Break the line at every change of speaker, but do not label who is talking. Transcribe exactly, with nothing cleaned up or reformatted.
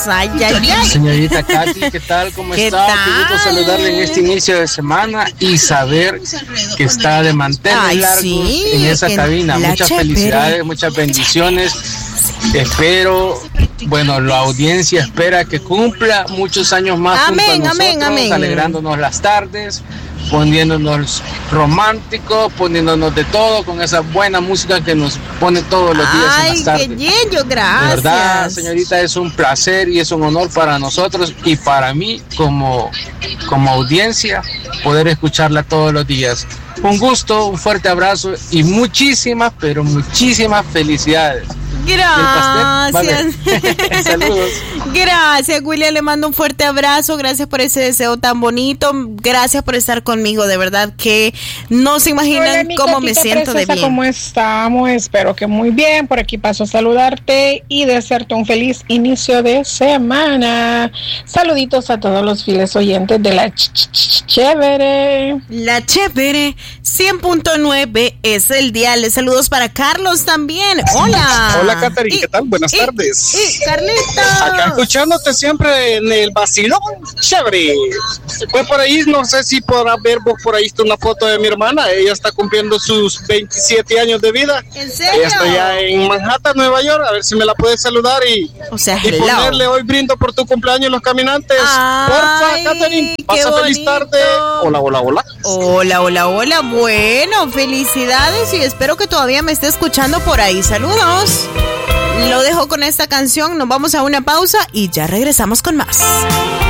Ay, ay, ay.
Señorita Katy, ¿qué tal? ¿Cómo
¿Qué
está?
tal?
Qué gusto saludarle en este inicio de semana y saber que está de manteles
Ay,
largos
sí,
en esa
en
cabina.
la
Muchas
chévere.
felicidades, muchas bendiciones. Espero, bueno, la audiencia espera que cumpla muchos años más
Amén,
junto a nosotros,
amén, amén.
alegrándonos las tardes, poniéndonos románticos, poniéndonos de todo con esa buena música que nos pone todos los días
Ay,
en las tardes.
qué bello, gracias.
De verdad, señorita, es un placer y es un honor para nosotros y para mí como, como audiencia poder escucharla todos los días. Un gusto, un fuerte abrazo y muchísimas, pero muchísimas felicidades.
Gracias.
Vale. Saludos.
Gracias, William, le mando un fuerte abrazo, gracias por ese deseo tan bonito, gracias por estar conmigo, de verdad que no se imaginan
Hola, mi
cómo me
Catita
siento de
preciosa,
bien.
¿Cómo estamos? Espero que muy bien. Por aquí paso a saludarte y desearte un feliz inicio de semana. Saluditos a todos los fieles oyentes de la ch ch ch chévere.
La chévere, cien punto nueve es el dial. Saludos para Carlos también. Hola.
Hola, Catherine,
Y-
¿qué tal? Buenas
y-
tardes.
Y Carlitos.
Acá escuchándote siempre en el vacilón, chévere. Pues por ahí, no sé si podrás ver vos por ahí está una foto de mi hermana. Ella está cumpliendo sus veintisiete años de vida.
¿En serio?
Ella está ya en Manhattan, Nueva York. A ver si me la puedes saludar y,
O sea,
y
hello.
ponerle hoy brindo por tu cumpleaños los caminantes.
Ay,
Porfa, Catherine,
qué
pasa feliz
bonito.
tarde. Hola, hola, hola.
Hola, hola, hola. Bueno, felicidades y espero que todavía me esté escuchando por ahí. Saludos. Lo dejo con esta canción, nos vamos a una pausa y ya regresamos con más.